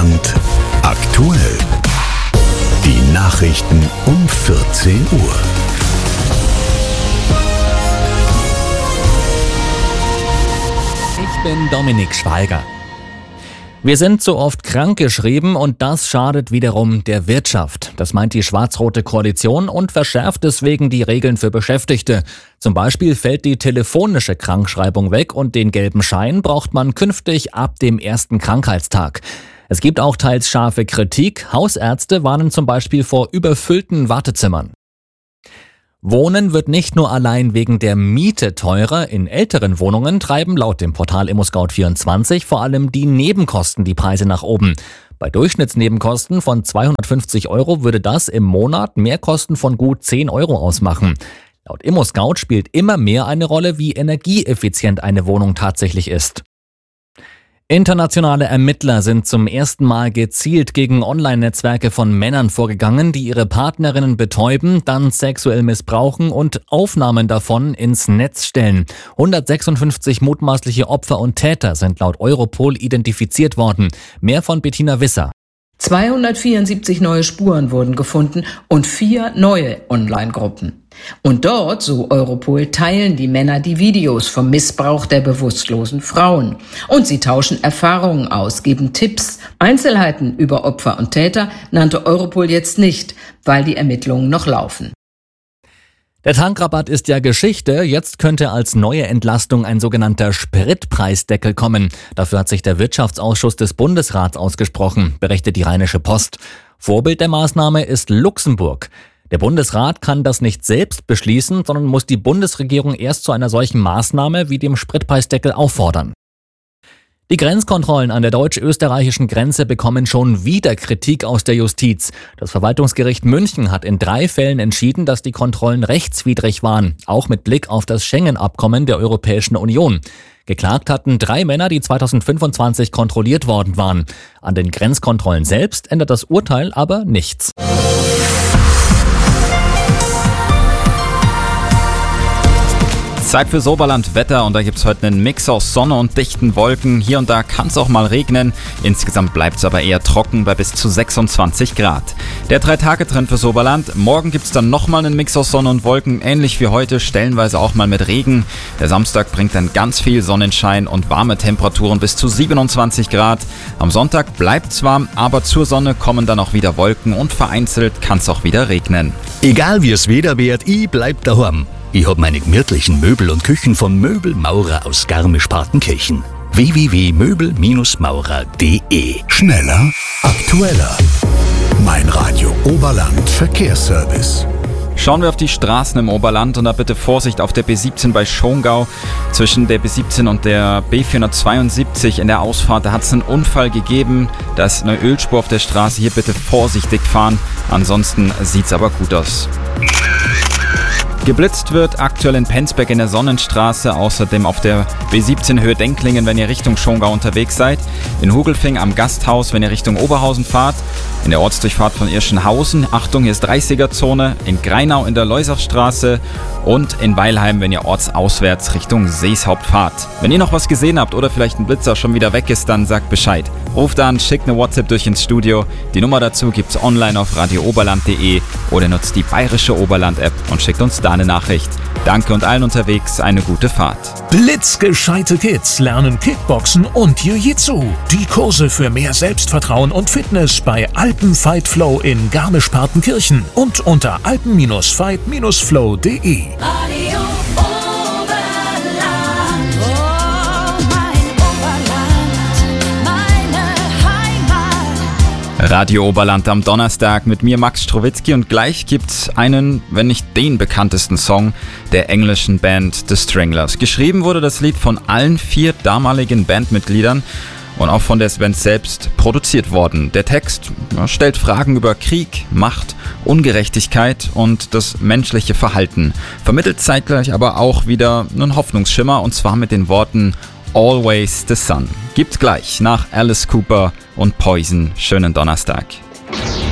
Oberland aktuell. Die Nachrichten um 14 Uhr. Ich bin Dominik Schweiger. Wir sind zu oft krankgeschrieben und das schadet wiederum der Wirtschaft. Das meint die schwarz-rote Koalition und verschärft deswegen die Regeln für Beschäftigte. Zum Beispiel fällt die telefonische Krankschreibung weg und den gelben Schein braucht man künftig ab dem ersten Krankheitstag. Es gibt auch teils scharfe Kritik. Hausärzte warnen zum Beispiel vor überfüllten Wartezimmern. Wohnen wird nicht nur allein wegen der Miete teurer. In älteren Wohnungen treiben laut dem Portal ImmoScout24 vor allem die Nebenkosten die Preise nach oben. Bei Durchschnittsnebenkosten von 250 € würde das im Monat Mehrkosten von gut 10 € ausmachen. Laut ImmoScout spielt immer mehr eine Rolle, wie energieeffizient eine Wohnung tatsächlich ist. Internationale Ermittler sind zum ersten Mal gezielt gegen Online-Netzwerke von Männern vorgegangen, die ihre Partnerinnen betäuben, dann sexuell missbrauchen und Aufnahmen davon ins Netz stellen. 156 mutmaßliche Opfer und Täter sind laut Europol identifiziert worden. Mehr von Bettina Wisser. 274 neue Spuren wurden gefunden und 4 neue Online-Gruppen. Und dort, so Europol, teilen die Männer die Videos vom Missbrauch der bewusstlosen Frauen. Und sie tauschen Erfahrungen aus, geben Tipps. Einzelheiten über Opfer und Täter nannte Europol jetzt nicht, weil die Ermittlungen noch laufen. Der Tankrabatt ist ja Geschichte. Jetzt könnte als neue Entlastung ein sogenannter Spritpreisdeckel kommen. Dafür hat sich der Wirtschaftsausschuss des Bundesrats ausgesprochen, berichtet die Rheinische Post. Vorbild der Maßnahme ist Luxemburg. Der Bundesrat kann das nicht selbst beschließen, sondern muss die Bundesregierung erst zu einer solchen Maßnahme wie dem Spritpreisdeckel auffordern. Die Grenzkontrollen an der deutsch-österreichischen Grenze bekommen schon wieder Kritik aus der Justiz. Das Verwaltungsgericht München hat in 3 Fällen entschieden, dass die Kontrollen rechtswidrig waren, auch mit Blick auf das Schengen-Abkommen der Europäischen Union. Geklagt hatten 3 Männer, die 2025 kontrolliert worden waren. An den Grenzkontrollen selbst ändert das Urteil aber nichts. Zeit fürs Oberland-Wetter und da gibt's heute einen Mix aus Sonne und dichten Wolken. Hier und da kann es auch mal regnen. Insgesamt bleibt's aber eher trocken bei bis zu 26 Grad. Der 3-Tage-Trend fürs Oberland. Morgen gibt's dann nochmal einen Mix aus Sonne und Wolken. Ähnlich wie heute, stellenweise auch mal mit Regen. Der Samstag bringt dann ganz viel Sonnenschein und warme Temperaturen bis zu 27 Grad. Am Sonntag bleibt's warm, aber zur Sonne kommen dann auch wieder Wolken und vereinzelt kann's auch wieder regnen. Egal wie es Wetter wird, ich bleib daheim. Ich hab meine gemütlichen Möbel und Küchen von Möbelmaurer aus Garmisch-Partenkirchen. www.möbelmaurer.de. Schneller, aktueller. Mein Radio Oberland Verkehrsservice. Schauen wir auf die Straßen im Oberland und da bitte Vorsicht auf der B17 bei Schongau. Zwischen der B17 und der B472 in der Ausfahrt, da hat es einen Unfall gegeben. Da ist eine Ölspur auf der Straße, hier bitte vorsichtig fahren. Ansonsten sieht es aber gut aus. Geblitzt wird aktuell in Penzberg in der Sonnenstraße, außerdem auf der B17 Höhe Denklingen, wenn ihr Richtung Schongau unterwegs seid, in Hugelfing am Gasthaus, wenn ihr Richtung Oberhausen fahrt, in der Ortsdurchfahrt von Irschenhausen, Achtung, hier ist 30er-Zone, in Greinau in der Loisachstraße und in Weilheim, wenn ihr ortsauswärts Richtung Seeshaupt fahrt. Wenn ihr noch was gesehen habt oder vielleicht ein Blitzer schon wieder weg ist, dann sagt Bescheid. Ruft an, schickt eine WhatsApp durch ins Studio. Die Nummer dazu gibt's online auf radiooberland.de oder nutzt die bayerische Oberland-App und schickt uns da eine Nachricht. Danke und allen unterwegs eine gute Fahrt. Blitzgescheite Kids lernen Kickboxen und Jiu-Jitsu. Die Kurse für mehr Selbstvertrauen und Fitness bei Alpen Fight Flow in Garmisch-Partenkirchen und unter alpen-fight-flow.de. Radio Oberland am Donnerstag mit mir Max Strowitzki und gleich gibt's einen, wenn nicht den bekanntesten Song der englischen Band The Stranglers. Geschrieben wurde das Lied von allen 4 damaligen Bandmitgliedern und auch von der Band selbst produziert worden. Der Text stellt Fragen über Krieg, Macht, Ungerechtigkeit und das menschliche Verhalten, vermittelt zeitgleich aber auch wieder einen Hoffnungsschimmer und zwar mit den Worten Always the Sun. Gibt's gleich nach Alice Cooper und Poison. Schönen Donnerstag.